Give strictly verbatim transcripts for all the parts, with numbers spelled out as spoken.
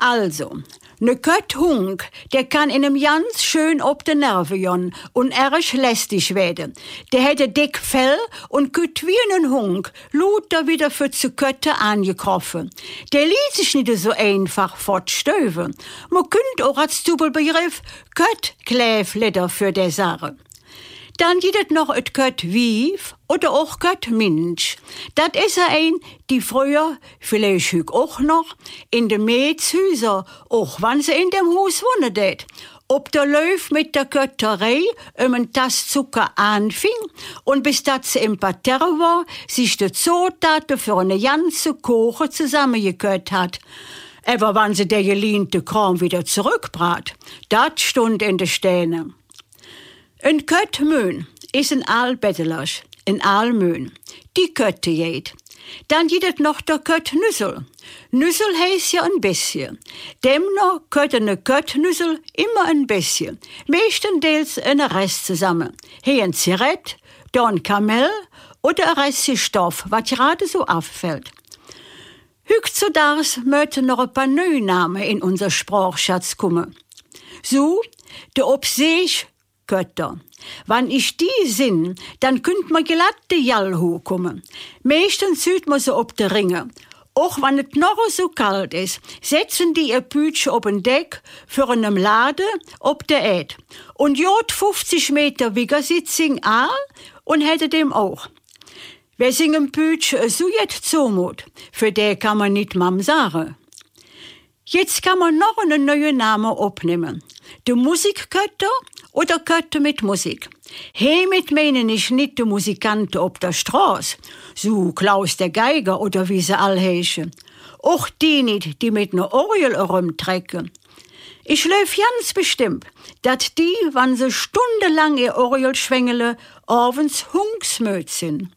Also, ne Kötthung, der kann in einem ganz schön ob de Nerven jon und erg lästig werden. Der hätte dick Fell und kütt wie einen Hung, luter wieder für zu Kötte angekroffen. Der ließ sich nicht so einfach fortstöven. Man könnt auch als Zubelbegriff Kött Kläfleder für der Sache. Dann gibt es noch et Kött Wief oder auch Kött Minsch. Das ist ein, die früher, vielleicht hüg auch noch, in den Mädshäuser, auch wenn sie in dem Haus wohnen det, ob der Löw mit der Kötterei um ein Tass Zucker anfing und bis dat sie im Parterre war, sich die Zutaten für eine ganze Koche zusammengekört hat. Aber wenn sie der geliehente Kram wieder zurückbrat, dat stund in de Stähne. Ein Köttmöhn ist ein Aalbettelasch, ein Aalmöhn. Die Kötte jed. Dann gibt es noch der Köttnüssel. Nüssel heißt ja ein bisschen. Demnach kötte ne Köttnüssel immer ein bisschen. Meistens ein Rest zusammen. Hier ein Zirett, da ein Kamell oder ein Restchen Stoff, was gerade so auffällt. Heutzutage möchten noch ein paar neue Namen in unser Sprachschatz kommen. So, der Obseech Götter. Wenn ich die sinn, dann könnt man glatt de Jalhu kommen. Meistens sieht man so ob de Ringe. Auch wenn es noch so kalt ist, setzen die ihr Pütsch ob'n Deck für einem Lade ob der Ed. Und jod fünfzig Meter wieger sitzing all und hätte dem auch. Wer singen Pütsch so jetzt zumut, für der kann man nicht mam sagen. Jetzt kann man noch einen neuen Namen aufnehmen. De Musikkötter oder Kötte mit Musik. Hemit meinen ich nicht de Musikanten ob der Straße, so Klaus der Geiger oder wie sie all heißen. Auch die nicht, die mit ne Orgel herumtrecken. Ich löf ganz bestimmt, dat die, wann sie stundenlang ihr Orgel schwängele, abends hungsmüd sind.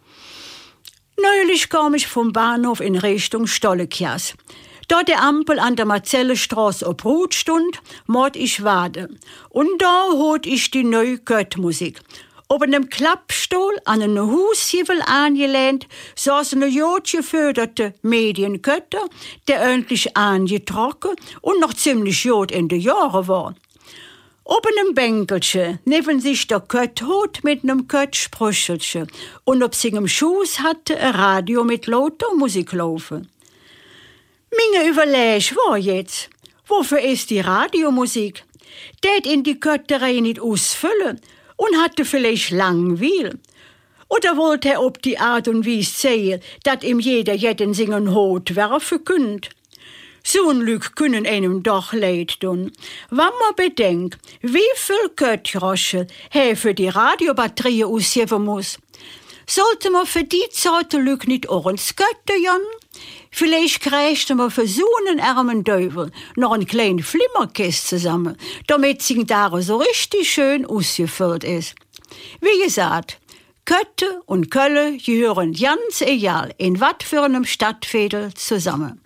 Neulich kam ich vom Bahnhof in Richtung Stollekjas. Dort der Ampel an der Marzellestraße ob Rot stund, mord ich wade. Und da hot ich die neue Köttmusik. Ob in einem Klappstuhl an einem Husjivel angelehnt, saß eine jodgeförderte Medienkötter, der endlich angetrocken und noch ziemlich jod in de Jahre war. Ob in einem Bänkelchen neben sich der Kött hot mit einem Köttsprüchelchen und ob sie im Schuss hatte ein Radio mit lauter Musik laufen. Minge Überleg war jetzt, wofür ist die Radiomusik? Tät in die Kötterei nicht ausfüllen und hatte vielleicht Langweil. Oder wollte er ob die Art und Weise sehen, dat ihm jeder jeden singen hot werfen könnt? So ein Lüg können einem doch leid tun. Wenn man bedenkt, wie viel Köttrosche er für die Radiobatterie ausgeben muss, sollte man für die Sorte Lüg nicht auch ins Kötter jan? Vielleicht kriegte man für so einen armen Teufel noch einen kleinen Flimmerkist zusammen, damit sie da so richtig schön ausgefüllt ist. Wie gesagt, Kötte und Kölle gehören ganz egal in wat für einem Stadtviertel zusammen.